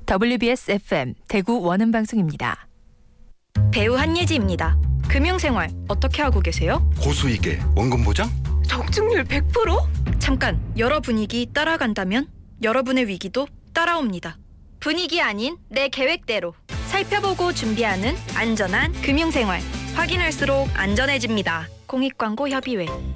WBS FM 대구 원음방송입니다. 배우 한예지입니다. 금융생활 어떻게 하고 계세요? 고수익에 원금 보장? 적중률 100%? 잠깐, 여러 분위기 따라간다면 여러분의 위기도 따라옵니다. 분위기 아닌 내 계획대로 살펴보고 준비하는 안전한 금융생활. 확인할수록 안전해집니다. 공익광고 협의회.